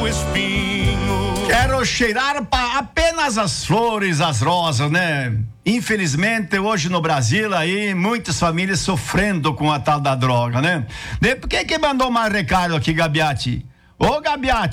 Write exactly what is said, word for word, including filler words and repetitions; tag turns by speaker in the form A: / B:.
A: espinho.
B: Quero cheirar pa- apenas as flores, as rosas, né? Infelizmente, hoje no Brasil, aí, muitas famílias sofrendo com a tal da droga, né? De, por que que mandou mais recado aqui, Gabiati? Ô, Gabiati!